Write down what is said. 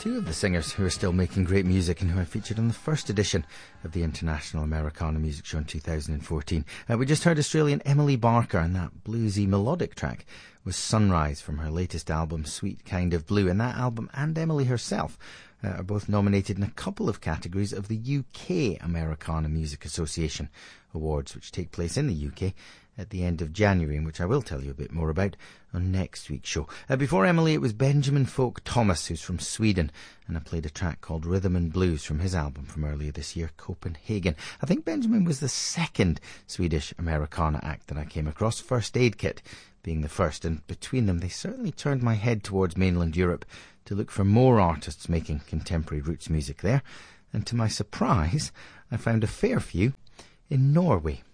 Two of the singers who are still making great music and who I featured on the first edition of the International Americana Music Show in 2014. We just heard Australian Emily Barker, and that bluesy melodic track was Sunrise from her latest album Sweet Kind of Blue. And that album and Emily herself are both nominated in a couple of categories of the UK Americana Music Association Awards, which take place in the UK at the end of January, and which I will tell you a bit more about on next week's show. Before Emily, it was Benjamin Folk Thomas, who's from Sweden, and I played a track called Rhythm and Blues from his album from earlier this year, Copenhagen. I think Benjamin was the second Swedish Americana act that I came across, First Aid Kit being the first, and between them they certainly turned my head towards mainland Europe to look for more artists making contemporary roots music there, and to my surprise I found a fair few in Norway.